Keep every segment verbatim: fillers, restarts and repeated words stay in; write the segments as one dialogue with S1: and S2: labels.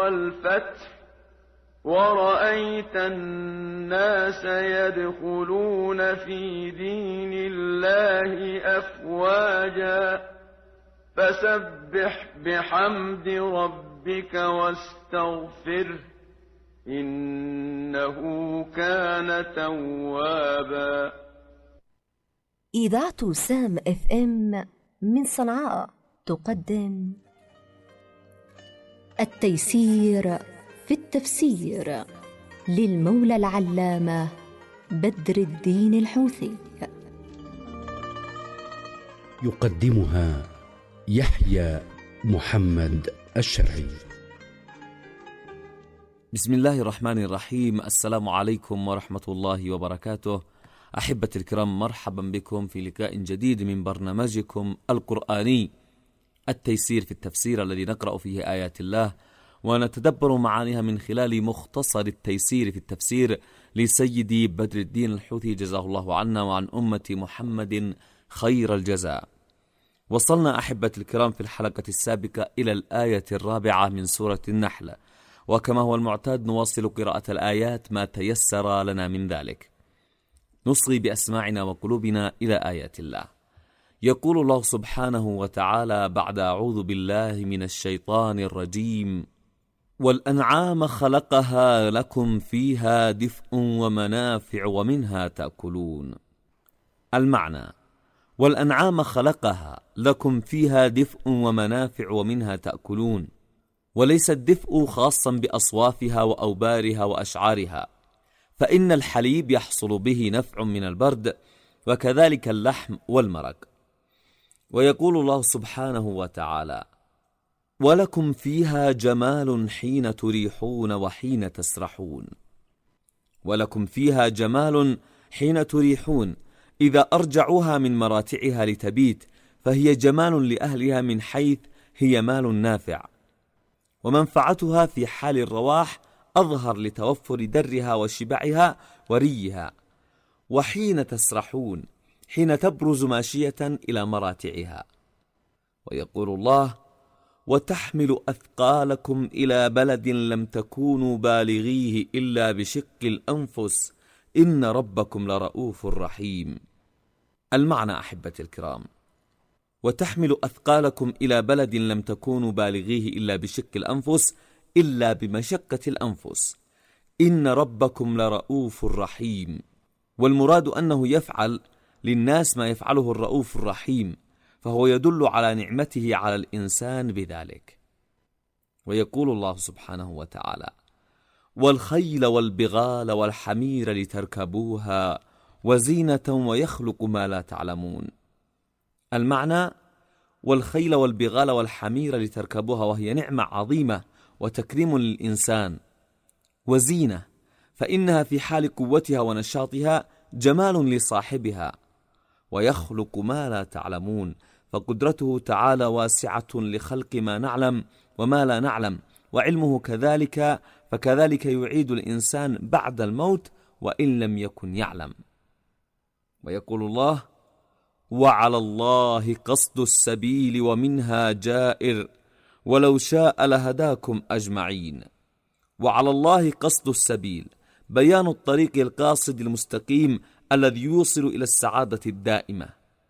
S1: والفتح ورأيت الناس يدخلون في دين الله أفواجا فسبح بحمد ربك واستغفره إنه كان توابا.
S2: إذاعة سام اف ام من صنعاء تقدم التيسير في التفسير للمولى العلامة بدر الدين الحوثي.
S3: يقدمها يحيى محمد الشرعي.
S4: بسم الله الرحمن الرحيم. السلام عليكم ورحمة الله وبركاته. أحبتي الكرام، مرحبا بكم في لقاء جديد من برنامجكم القرآني التيسير في التفسير، الذي نقرأ فيه آيات الله ونتدبر معانيها من خلال مختصر التيسير في التفسير لسيدي بدر الدين الحوثي، جزاه الله عنا وعن أمة محمد خير الجزاء. وصلنا أحبتي الكرام في الحلقة السابقة إلى الآية الرابعة من سورة النحل، وكما هو المعتاد نواصل قراءة الآيات ما تيسر لنا من ذلك. نصغي بأسماعنا وقلوبنا إلى آيات الله. يقول الله سبحانه وتعالى بعد أعوذ بالله من الشيطان الرجيم: والأنعام خلقها لكم فيها دفء ومنافع ومنها تأكلون. المعنى: والأنعام خلقها لكم فيها دفء ومنافع ومنها تأكلون، وليس الدفء خاصا بأصوافها وأوبارها وأشعارها، فإن الحليب يحصل به نفع من البرد، وكذلك اللحم والمرق. ويقول الله سبحانه وتعالى: ولكم فيها جمال حين تريحون وحين تسرحون. ولكم فيها جمال حين تريحون، إذا أرجعوها من مراتعها لتبيت فهي جمال لأهلها من حيث هي مال نافع، ومنفعتها في حال الرواح أظهر لتوفر درها وشبعها وريها. وحين تسرحون، حين تبرز ماشية إلى مراتعها. ويقول الله: وتحمل أثقالكم إلى بلد لم تكونوا بالغيه إلا بشق الأنفس إن ربكم لرؤوف رحيم. المعنى أحبتي الكرام: وتحمل أثقالكم إلى بلد لم تكونوا بالغيه إلا بشق الأنفس، إلا بمشقة الأنفس، إن ربكم لرؤوف رحيم. والمراد أنه يفعل للناس ما يفعله الرؤوف الرحيم، فهو يدل على نعمته على الإنسان بذلك. ويقول الله سبحانه وتعالى: والخيل والبغال والحمير لتركبوها وزينة ويخلق ما لا تعلمون. المعنى: والخيل والبغال والحمير لتركبوها، وهي نعمة عظيمة وتكريم للإنسان، وزينة فإنها في حال قوتها ونشاطها جمال لصاحبها، ويخلق ما لا تعلمون، فقدرته تعالى واسعة لخلق ما نعلم وما لا نعلم، وعلمه كذلك، فكذلك يعيد الإنسان بعد الموت وإن لم يكن يعلم. ويقول الله: وعلى الله قصد السبيل ومنها جائر ولو شاء لهداكم أجمعين. وعلى الله قصد السبيل، بيان الطريق القاصد المستقيم الذي يوصل إلى السعادة الدائمة.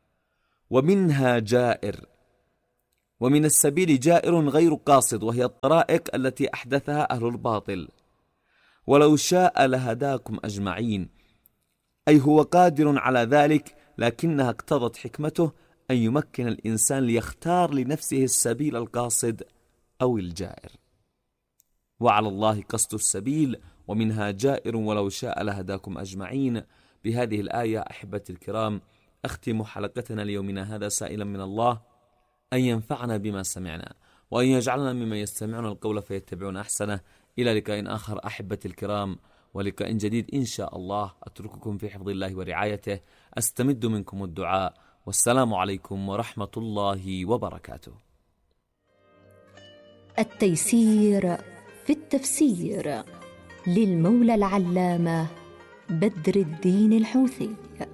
S4: ومنها جائر، ومن السبيل جائر غير قاصد، وهي الطرائق التي أحدثها أهل الباطل. ولو شاء لهداكم أجمعين، أي هو قادر على ذلك، لكنها اقتضت حكمته أن يمكن الإنسان ليختار لنفسه السبيل القاصد أو الجائر. وعلى الله قصد السبيل ومنها جائر ولو شاء لهداكم أجمعين. بهذه الآية أحبتي الكرام أختم حلقتنا ليومنا هذا، سائلا من الله أن ينفعنا بما سمعنا، وأن يجعلنا ممن يستمعون القول فيتبعون أحسنه. إلى لقاء آخر أحبتي الكرام، ولقاء جديد إن شاء الله. أترككم في حفظ الله ورعايته، أستمد منكم الدعاء، والسلام عليكم ورحمة الله وبركاته.
S2: التيسير في التفسير للمولى العلامة بدر الدين الحوثي.